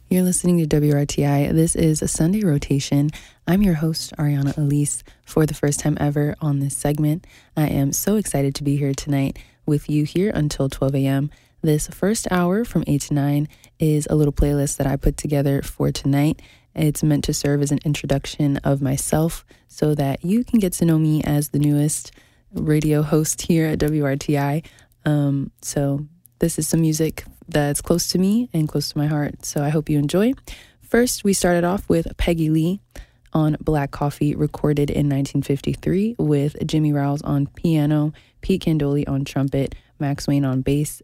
You're listening to WRTI. This is a Sunday rotation. I'm your host, Ariana Elise, for the first time ever on this segment. I am so excited to be here tonight with you here until 12 a.m. This first hour from 8 to 9 is a little playlist that I put together for tonight. It's meant to serve as an introduction of myself so that you can get to know me as the newest radio host here at WRTI. So this is some music that's close to me and close to my heart, so I hope you enjoy. First, we started off with Peggy Lee on Black Coffee, recorded in 1953 with Jimmy Rouse on piano, Pete Candoli on trumpet, Max Wayne on bass,